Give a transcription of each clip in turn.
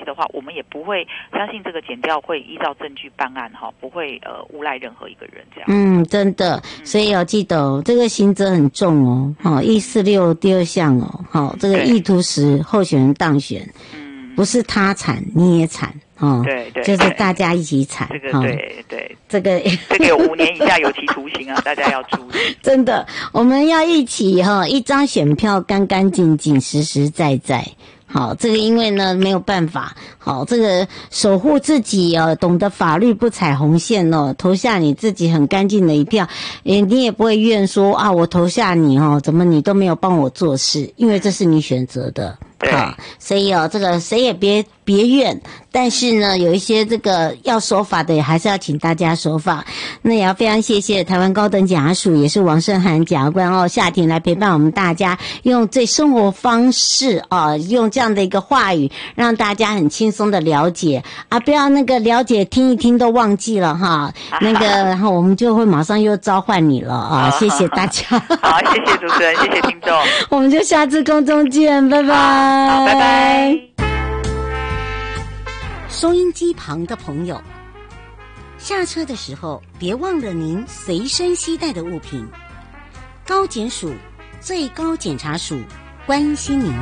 的话，我们也不会相信这个检调会依照证据办案哈，不会诬赖任何一个人这样。 真的，所以要记得哦，这个刑责很重哦。146第2项哦，这个意图使候选人当选，不是他惨你也惨。 对， 就是大家一起惨。 这个对， 这个有5年以下有期徒刑啊，大家要注意。 真的，我们要一起一张选票干干净净、实实在在。好，这个因为呢没有办法，好，这个守护自己懂得法律不踩红线投下你自己很干净的一票，你也不会怨说啊，我投下你怎么你都没有帮我做事，因为这是你选择的。好，所以这个谁也别怨，但是呢，有一些这个要守法的，也还是要请大家守法。那也要非常谢谢台湾高等检察署，也是王胜涵检察官夏庭来陪伴我们大家，用最生活方式用这样的一个话语，让大家很轻松的了解啊，不要那个了解听一听都忘记了哈，那个然后我们就会马上又召唤你了啊！谢谢大家， 好，谢谢主持人，谢谢听众， 我们就下次空中见，拜拜。 好，拜拜。 收音机旁的朋友，下车的时候别忘了您随身携带的物品。高检署、最高检察署关心您。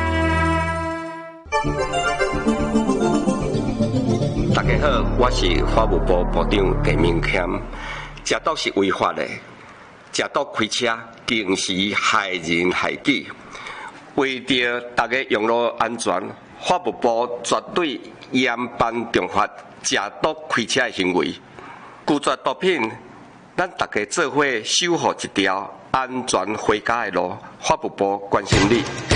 大家好，我是法务部部长陈明谦。食毒是违法的，食毒开车更是害人害己。为着大家用路安全，法务部绝对严办重罚食毒开车的行为。拒绝毒品，咱大家做伙守护一条安全回家的路。法务部关心你。